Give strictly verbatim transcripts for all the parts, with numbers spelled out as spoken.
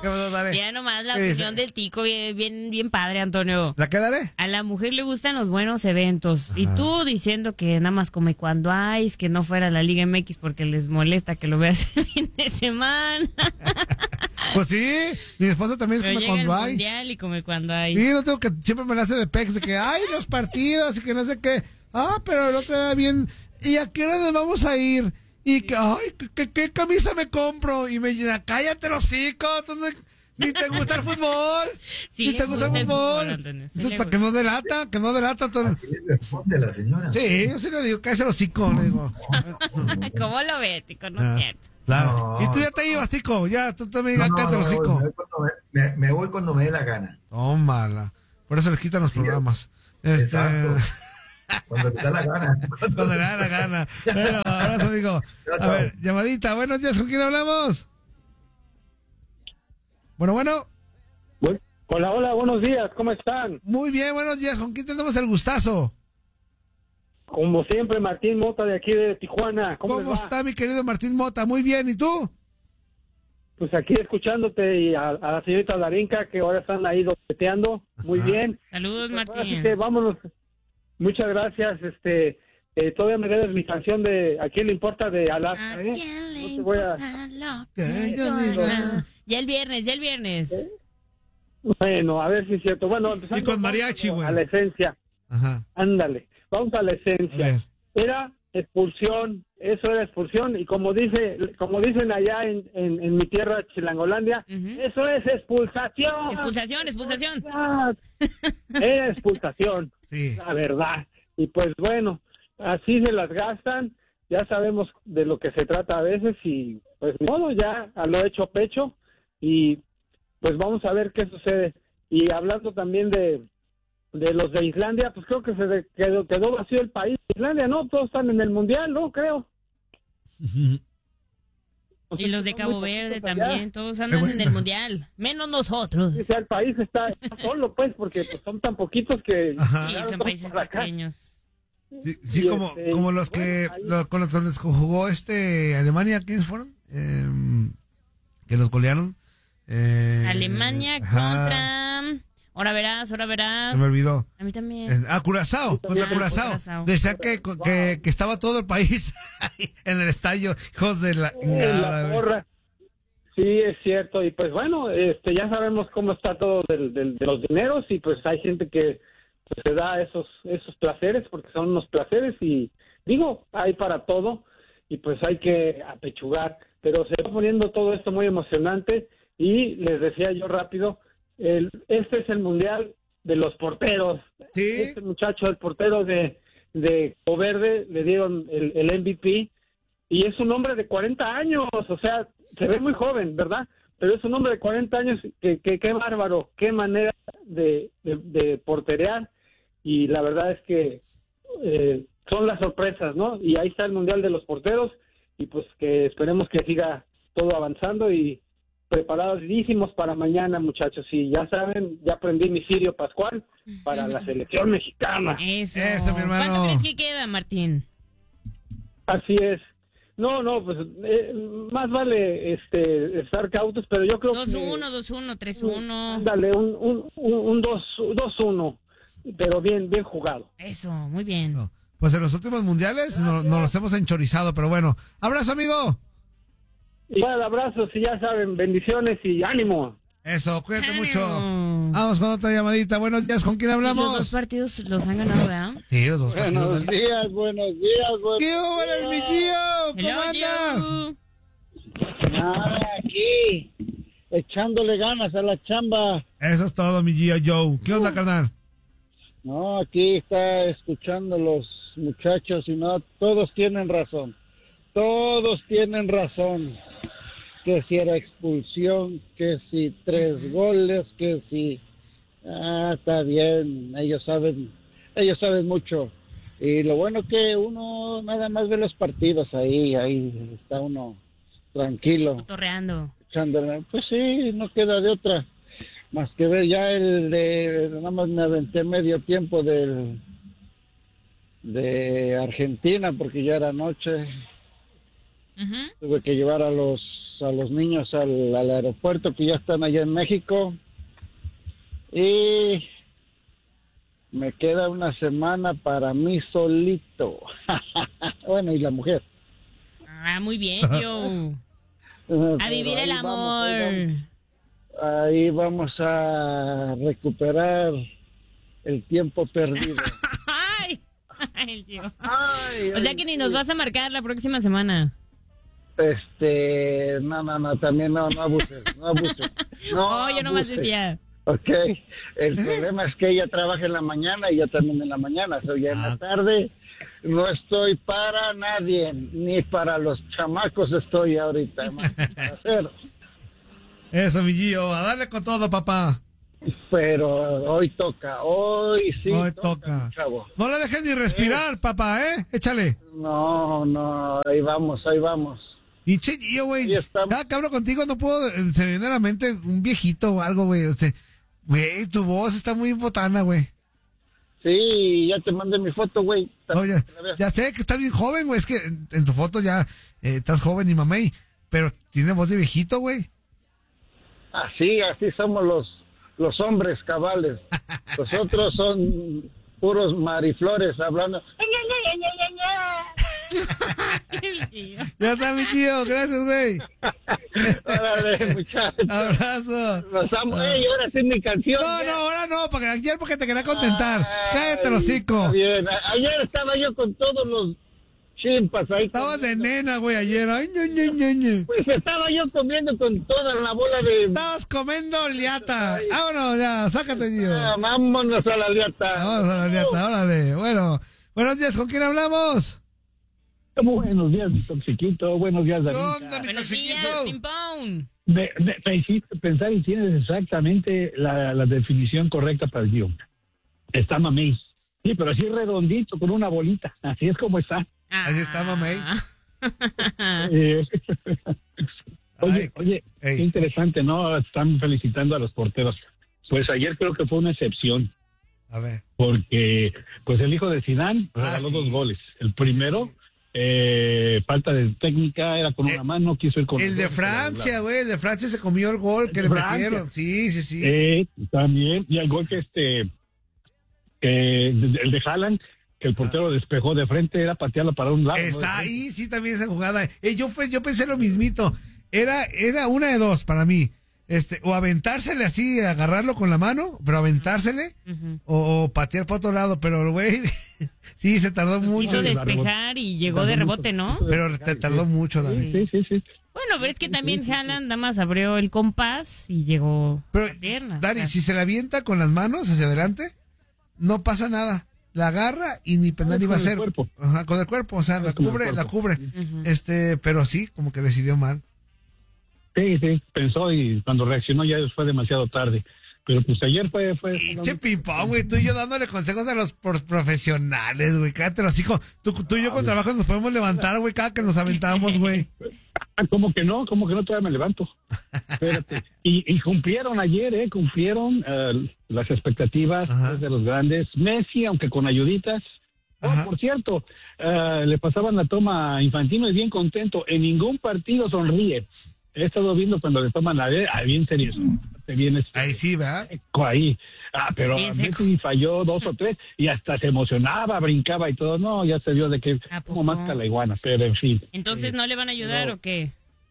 ¿Qué pasó, Dale? Ya nomás la ¿Qué opinión dice? del tico, bien, bien, bien padre, Antonio. ¿La qué, Dale? A la mujer le gustan los buenos eventos. Ajá. Y tú diciendo que nada más come cuando hay, que no fuera la Liga M X porque les molesta que lo veas el fin de semana. Pues sí, mi esposa también Pero come llega cuando el hay. mundial y come cuando hay. Sí, no tengo que siempre me la hace de pex de que ay los partidos y que no sé qué. Ah, pero no te da bien. ¿Y a qué hora nos vamos a ir? Y que ay, ¿qué, qué, qué camisa me compro? Y me llena, cállate los hocico, tú no- ni te gusta el fútbol. Sí ni le te gusta el gusta el fútbol. fútbol, Antonio, sí Entonces, le para que no delata, que no delata todo. Así le responde la señora. Sí, yo sí le digo, cállate los hocico, le digo. ¿Cómo lo ves, tico? No Ah, es cierto. claro. No. Y tú ya te ibas, tico, ya, tú también, No, ya no, cállate no, los me, voy, hocico. me voy cuando me, me- me voy cuando me dé la gana. Tómala. Por eso les quitan los Sí, programas. Este, Exacto. Cuando te da la gana. Cuando le da la gana. Bueno, abrazo, amigo. A ver, llamadita. Buenos días, ¿con quién hablamos? Bueno, bueno. Bu- Hola, hola, buenos días, ¿cómo están? Muy bien, buenos días. ¿Con quién tenemos el gustazo? Como siempre, Martín Mota de aquí de Tijuana. ¿Cómo, ¿Cómo les va? está mi querido Martín Mota? Muy bien, ¿y tú? Pues aquí escuchándote y a, a la señorita Darinka que ahora están ahí dopeteando. Muy Ajá. bien. Saludos, Pues ahora sí Martín. que vámonos. Muchas gracias. Este, eh, todavía me debes mi canción de ¿A quién le importa? De Alaska. ¿A ¿eh? quién le No te voy a- importa lo Que que yo yo diga. haga? Ya el viernes, ya el viernes. Bueno, a ver si es cierto. Bueno, empezando Y con mariachi, vamos güey. A la esencia. Ajá. Ándale. Vamos a la A esencia. ver. Era expulsión, eso era expulsión, y como dice, como dicen allá en, en, en mi tierra, Chilangolandia, Ujú. eso es expulsación. Expulsación, expulsación. Era expulsación, Sí. la verdad. Y pues bueno, así se las gastan, ya sabemos de lo que se trata a veces, y pues ni modo, ya a lo hecho pecho, y pues vamos a ver qué sucede. Y hablando también de de los de Islandia, pues creo que se de- quedó, quedó vacío el país. Islandia, ¿no? Todos están en el Mundial, ¿no? Creo. O sea, Y los de son Cabo muy Verde poquitos allá. también, todos andan Qué bueno. en el mundial, menos nosotros. O sea, el país está solo, pues, porque pues, son tan poquitos que... Ajá. Sí, llegaron son todos países por acá. pequeños. Sí, sí Y como, este, como los que bueno, ahí- lo- con los que les jugó este Alemania, ¿quiénes fueron? Eh, que los golearon. Eh, Alemania ajá, contra... Ahora verás, ahora verás. Se me olvidó. A mí también. Eh, Ah, Curazao, contra Ah, Curazao. Curazao. Decía que, que, que estaba todo el país ahí en el estadio, hijos de la... en la güey. porra. Sí, es cierto. Y pues bueno, este ya sabemos cómo está todo del, del- de los dineros, y pues hay gente que pues, se da esos esos placeres, porque son unos placeres, y digo, hay para todo, y pues hay que apechugar. Pero se va poniendo todo esto muy emocionante, y les decía yo rápido, el, este es el mundial de los porteros. Sí. Este muchacho, el portero de, de Cabo Verde, le dieron el, el M V P, y es un hombre de cuarenta años, o sea, se ve muy joven, ¿verdad? Pero es un hombre de cuarenta años, que, que qué bárbaro, qué manera de, de, de porterear, y la verdad es que eh, son las sorpresas, ¿no? Y ahí está el Mundial de los Porteros, y pues que esperemos que siga todo avanzando, y preparadísimos para mañana, muchachos. Y ya saben, ya aprendí mi Sirio Pascual para la selección mexicana. Eso. Eso, mi hermano. ¿Cuánto crees que queda, Martín? Así es. No, no, pues eh, más vale este estar cautos, pero yo creo dos que... uno, dos uno, tres uno. Dale, un, un, un, un dos uno, pero bien, bien jugado. Eso, muy bien. Eso. Pues en los últimos mundiales no- nos los hemos enchorizado, pero bueno. ¡Abrazo, amigo! Igual, abrazos y ya saben, bendiciones y ánimo. Eso, cuídate Ánimo. mucho. Vamos con otra llamadita. Buenos días, ¿con quién Sí, los dos hablamos? partidos los han ganado, ¿verdad? Sí, los dos Buenos partidos. días, buenos días, buenos ¿Qué hubo, mi tío? ¿Cómo Hello, andas? you. Nada, aquí, echándole ganas a la chamba. Eso es todo, mi Gio Joe. ¿Qué onda, carnal? No, aquí está escuchando los muchachos y no, todos tienen razón. Todos tienen razón. Que si era expulsión, que si tres goles, que si... Ah, está bien, ellos saben, ellos saben mucho. Y lo bueno que uno nada más ve los partidos ahí, ahí está uno tranquilo. Torreando. Echándole. Pues sí, no queda de otra. Más que ver ya el de... Nada más me aventé medio tiempo del... de Argentina porque ya era noche. Ujú. Tuve que llevar a los a los niños al, al aeropuerto que ya están allá en México. Y me queda una semana para mí solito. Bueno, y la mujer. Ah, muy bien, yo. A vivir el amor. Vamos, ahí, vamos, ahí vamos a recuperar el tiempo perdido. Ay, el tío. Ay, O sea que ni nos vas a marcar la próxima semana. Este, no, no, no, también no, no abuses, no abuses. No, Oh, yo nomás abuses. decía. Ok, el problema es que ella trabaja en la mañana y yo también en la mañana, soy ya en Ah. la tarde. No estoy para nadie, ni para los chamacos estoy ahorita, hermano, para hacer. Eso, mi Gio, a darle con todo, papá. Pero hoy toca, hoy sí Hoy toca, toca. mi chavo. No le dejes ni respirar, papá, ¿eh? Échale. No, no, ahí vamos, ahí vamos. Y che, Gio, güey, Ahí estamos. cada que hablo contigo no puedo, eh, se me viene a la mente un viejito o algo, güey. Usted, güey, tu voz está muy botana, güey. Sí, ya te mandé mi foto, güey. No, ya, ya sé que estás bien joven, güey. Es que en, en tu foto ya eh, estás joven y mamey, pero tiene voz de viejito, güey. Así, así somos los, los hombres cabales. Los otros son puros mariflores hablando. El tío. Ya está, mi tío. Gracias, güey. Órale, muchachos. Abrazo. Los amo. Ey, ahora sí mi canción. No, ya. no, ahora no, porque ayer porque te quería contentar. Ay, Cállate el hocico. está bien. A- Ayer estaba yo con todos los chimpas ahí. Estabas de comiendo. nena, güey, ayer. Ay, ñe, ñe, ñe, ñe. Pues estaba yo comiendo con toda la bola de... Estabas comiendo liata. Vámonos, ya, sácate, tío. Ah, vámonos a la liata. Vamos a la liata, órale. Bueno, buenos días, ¿con quién hablamos? Buenos días, Toxiquito. Buenos días, ¿Qué David. onda, mi Buenos días, toxiquito? Pimpón. Me, me, me hiciste pensar y tienes exactamente la, la definición correcta para el guión. Está mamey. Sí, pero así redondito, con una bolita. Así es como está. Así está, mamey. Eh, oye, Ay, oye, ey. qué interesante, ¿no? Están felicitando a los porteros. Pues ayer creo que fue una excepción, A ver. porque pues el hijo de Zidane Ah, regaló sí. dos goles. El primero, eh, falta de técnica, era con Eh, una mano, quiso ir con El los de dos, Francia, güey, el de Francia se comió el gol que El le de Francia. metieron. Sí, sí, sí. Eh, también, y el gol que este, que el de Haaland, que el portero despejó de frente, era patearlo para un lado. ¿no? Está ahí, sí, también esa jugada. Eh, yo, pues, yo pensé lo mismito. Era, era una de dos para mí. Este, o aventársele así, agarrarlo con la mano, pero aventársele, Ujú. o, o patear para otro lado, pero el güey, sí, se tardó mucho. Quiso de despejar y llegó de rebote, ¿no? Pero te tardó mucho, David. Sí, sí, sí. Bueno, pero es que también Haaland nada más abrió el compás y llegó Pero, la pierna. Dani, O sea, si se la avienta con las manos hacia adelante, no pasa nada. La agarra y ni penal Ah, iba a con el ser. cuerpo. Ajá, con el cuerpo, o sea, Ah, la con el cubre, la cuerpo. cubre. Ujú. Este, pero sí, como que decidió mal. Sí, sí, pensó y cuando reaccionó ya fue demasiado tarde. Pero pues ayer fue... fue Pinche ping-pong, güey, tú y yo dándole consejos a los por- profesionales, güey, cállate los hijos. Tú, tú y yo con trabajo nos podemos levantar, güey, cada que nos aventamos, güey. Ah, ¿cómo que no? ¿Cómo que no? Todavía me levanto. Espérate. Y, y cumplieron ayer, ¿eh? Cumplieron eh, las expectativas Ajá. pues, de los grandes. Messi, aunque con ayuditas. Oh, Ajá. por cierto, eh, le pasaban la toma a Infantino y bien contento. En ningún partido sonríe. He estado viendo cuando le toman la B, ah, bien serio. Bien este, Ahí sí, ¿verdad? seco ahí. Ah, pero Bien a seco. Messi falló dos o tres y hasta se emocionaba, brincaba y todo. No, ya se vio de que ¿A como poco? masca la iguana, pero en fin. Entonces, ¿no le van a ayudar no. o qué?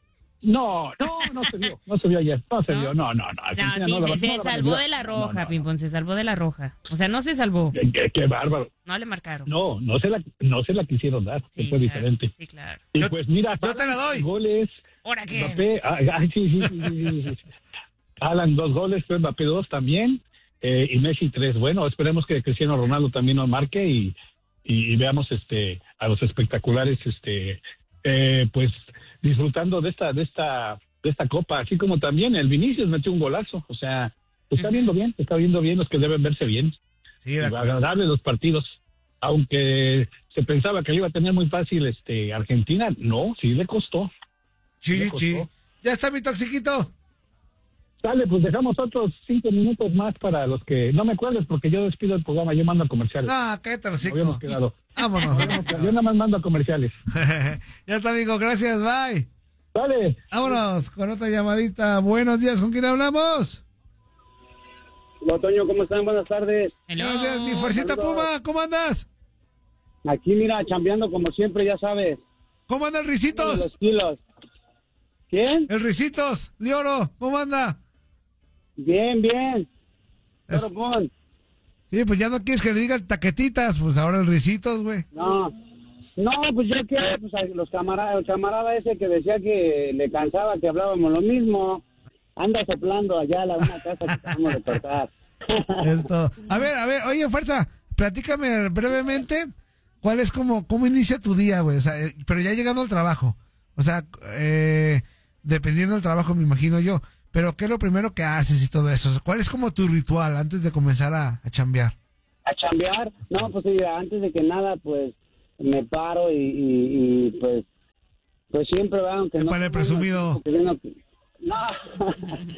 No, no, no se vio, no se vio ayer, no se ¿No? vio, no, no, no. No, Argentina sí, no la- se, se no la van a salvó ayudar. de la No, roja, no, no. Pimpón, se salvó de la roja. O sea, no se salvó, Qué, qué- qué bárbaro. no le marcaron. No, no se la, no se la quisieron dar, Sí, fue claro, diferente. Sí, claro. Y Yo- pues mira, yo te la doy. goles, ¿Ahora qué? Mbappé, ah, ay, sí, sí, sí, sí, sí, sí. Alan dos goles, fue Mbappé dos también, eh, y Messi tres. Bueno, esperemos que Cristiano Ronaldo también nos marque y, y, y veamos este a los espectaculares, este, eh, pues disfrutando de esta, de esta, de esta copa, así como también el Vinicius metió un golazo, o sea, está viendo bien, está viendo bien los que deben verse bien. Sí, de acuerdo. Agradable los partidos, aunque se pensaba que iba a tener muy fácil este Argentina, no, sí le costó. Sí, le sí. costó. Ya está mi toxiquito. Dale, pues dejamos otros cinco minutos más para los que no me acuerdes porque yo despido el programa, yo mando a comerciales. No, cállate los Habíamos hocico. quedado. Vámonos. Yo nada más mando a comerciales. Ya está, amigo, gracias, bye. Dale. Vámonos con otra llamadita. Buenos días, ¿con quién hablamos? Hola, Toño, ¿cómo están? Buenas tardes. Hello. Buenos días, mi fuercita Saludos. Puma, ¿cómo andas? Aquí, mira, chambeando como siempre, ya sabes. ¿Cómo anda el Ricitos? Los kilos. ¿Quién? El Ricitos, de oro, ¿cómo anda? Bien, bien. Es- Pero pon. Sí, pues ya no quieres que le digan taquetitas, pues ahora el Ricitos, güey. No. No, pues yo que, pues a los camaradas, el camarada ese que decía que le cansaba que hablábamos lo mismo, anda soplando allá a la una casa que acabamos de cortar. Esto. A ver, a ver, oye, Fuerza, platícame brevemente cuál es como, cómo inicia tu día, güey, o sea, eh, pero ya llegando al trabajo, o sea, eh, dependiendo del trabajo me imagino yo, pero ¿qué es lo primero que haces y todo eso? ¿Cuál es como tu ritual antes de comenzar a, a chambear? A chambear, no, pues sí, antes de que nada, pues me paro y, y, y, pues pues siempre va, aunque no. Para el presumido. porque yo no, no,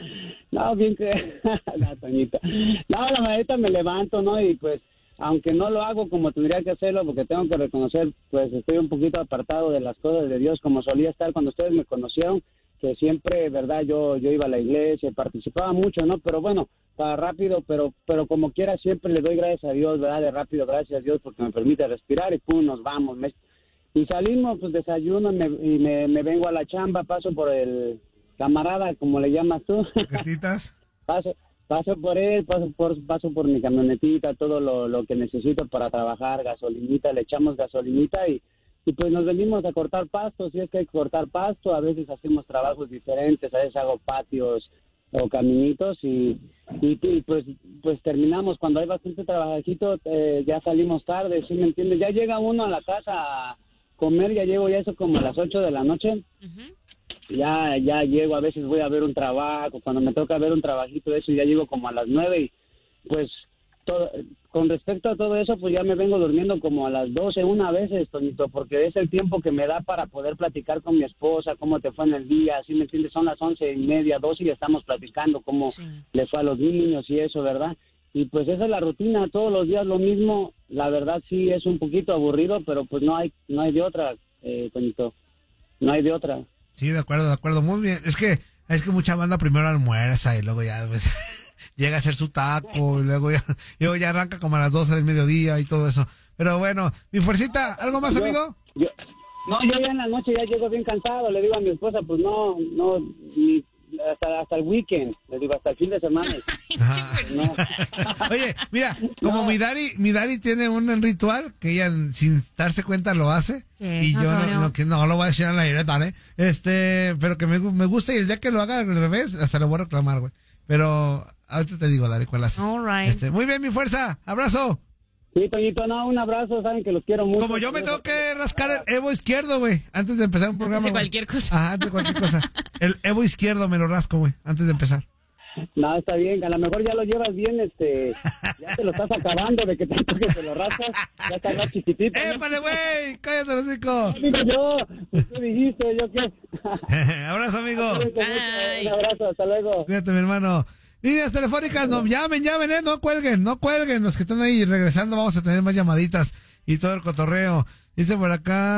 no, bien que, la Toñita. No, la maneta me levanto, ¿no? Y pues, aunque no lo hago como tendría que hacerlo, porque tengo que reconocer, pues estoy un poquito apartado de las cosas de Dios, como solía estar cuando ustedes me conocieron, que siempre, verdad, yo yo iba a la iglesia, participaba mucho, ¿no? Pero bueno, para rápido, pero pero como quiera siempre le doy gracias a Dios, ¿verdad? De rápido, gracias a Dios porque me permite respirar y pum, nos vamos. Me, y salimos, pues desayuno me, y me, me vengo a la chamba, paso por el camarada, como le llamas tú. ¿Taquetitas? paso paso por él, paso por paso por mi camionetita, todo lo, lo que necesito para trabajar, gasolinita, le echamos gasolinita y Y pues nos venimos a cortar pasto, si es que hay que cortar pasto, a veces hacemos trabajos diferentes, a veces hago patios o caminitos y, y, y pues pues terminamos, cuando hay bastante trabajito, eh, ya salimos tarde, ¿sí me entiendes? Ya llega uno a la casa a comer, ya llego ya eso como a las ocho de la noche, Ujú. ya ya llego, a veces voy a ver un trabajo, cuando me toca ver un trabajito de eso ya llego como a las nueve y pues todo, con respecto a todo eso, pues ya me vengo durmiendo como a las doce, una vez, Toñito, porque es el tiempo que me da para poder platicar con mi esposa, cómo te fue en el día, ¿sí me entiendes? Son las once y media, doce y ya estamos platicando cómo Sí. le fue a los niños y eso, ¿verdad? Y pues esa es la rutina, todos los días lo mismo, la verdad sí es un poquito aburrido, pero pues no hay no hay de otra, eh, Toñito, no hay de otra. Sí, de acuerdo, de acuerdo, muy bien. Es que es que mucha banda primero almuerza y luego ya pues, llega a hacer su taco y luego ya, y luego ya arranca como a las doce del mediodía y todo eso. Pero bueno, mi fuercita, ¿algo más, Yo- amigo? yo- no, yo ya en la noche ya llego bien cansado, le digo a mi esposa, pues no, no, ni hasta, hasta el weekend, le digo, hasta el fin de semana. Ajá. No. Oye, mira, como No. mi Dari, mi Dari tiene un ritual que ella sin darse cuenta lo hace. ¿Qué? Y yo no, Antonio? no, que no lo voy a decir al aire, ¿vale? Este, pero que me, gu- me gusta y el día que lo haga al revés, hasta lo voy a reclamar, güey. Pero ahorita te digo, Dari, cuál hace. All right. Este, muy bien, mi fuerza, abrazo. Sí, Toñito, no, un abrazo, saben que los quiero mucho. Como yo me tengo que rascar el Evo izquierdo, güey, antes de empezar un programa. de güey. cualquier cosa. Ajá, antes de cualquier cosa. El Evo izquierdo me lo rasco, güey, antes de empezar. No, está bien, a lo mejor ya lo llevas bien, este, ya te lo estás acabando de que tanto que te lo rascas, ya está más chiquitito. ¿no? ¡Épale, güey! ¡Cállate, los hocico! Digo yo, pues, tú dijiste, yo qué. Abrazo, amigo. Bye. Un abrazo, hasta luego. Cuídate, mi hermano. Líneas telefónicas, no llamen, llamen, eh, no cuelguen, no cuelguen. Los que están ahí regresando, vamos a tener más llamaditas y todo el cotorreo. Dice por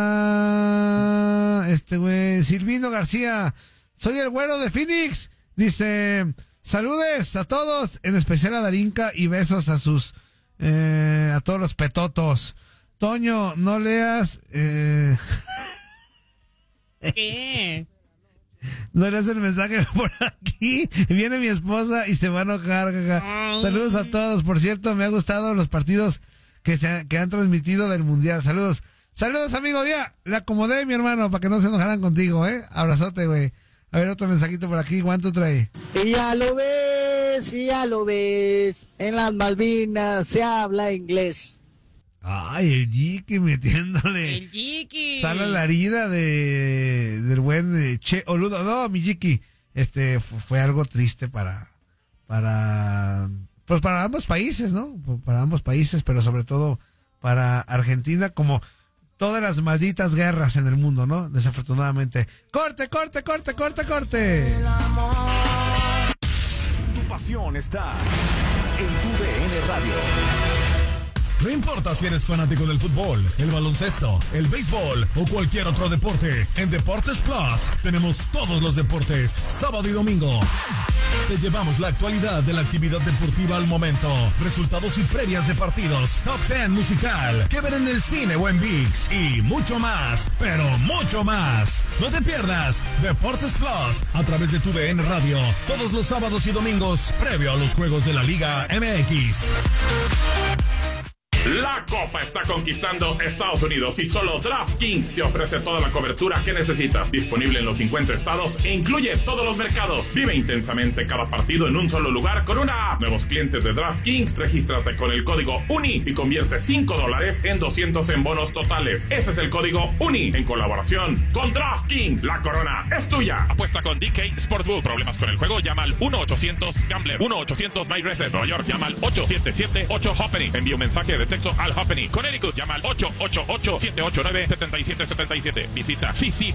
acá, este güey, Silvino García, soy el güero de Phoenix. Dice, saludes a todos, en especial a Darinka y besos a sus, eh, a todos los petotos. Toño, no leas, eh, ¿Qué? no leas el mensaje por aquí. Viene mi esposa y se va a enojar. Jaja. Saludos a todos. Por cierto, me ha gustado los partidos que se que han transmitido del mundial. Saludos. Saludos, amigo. Ya, le acomodé, mi hermano, para que no se enojaran contigo, ¿eh? Abrazote, güey. A ver, otro mensajito por aquí. ¿Cuánto trae? Y ya lo ves, y ya lo ves. En las Malvinas se habla inglés. Ay, el Jiki metiéndole. El Jiki. Sale la herida de del buen eh, Che Oludo. No, mi Jiki. Este fu- fue algo triste para para pues para ambos países, ¿no? Para ambos países, pero sobre todo para Argentina, como todas las malditas guerras en el mundo, ¿no? Desafortunadamente. Corte, corte, corte, corte, corte. Tu pasión está en tu D N Radio. No importa si eres fanático del fútbol, el baloncesto, el béisbol o cualquier otro deporte, en Deportes Plus tenemos todos los deportes, sábado y domingo. Te llevamos la actualidad de la actividad deportiva al momento, resultados y previas de partidos, top diez musical, que ver en el cine o en ViX y mucho más, pero mucho más. No te pierdas Deportes Plus a través de tu D N Radio, todos los sábados y domingos, previo a los juegos de la Liga M X. La Copa está conquistando Estados Unidos y solo DraftKings te ofrece toda la cobertura que necesitas. Disponible en los cincuenta estados e incluye todos los mercados. Vive intensamente cada partido en un solo lugar con una app. Nuevos clientes de DraftKings, regístrate con el código UNI y convierte cinco dólares en doscientos en bonos totales. Ese es el código UNI en colaboración con DraftKings. La corona es tuya. Apuesta con D K Sportsbook. Problemas con el juego, llama al uno ochocientos Gambler. uno ochocientos My Reset. Nueva York, llama al ocho siete siete ocho Happening. Envía un mensaje de texto al Happening. Connecticut, llama al ocho ocho ocho siete ocho nueve siete siete siete siete. Visita c c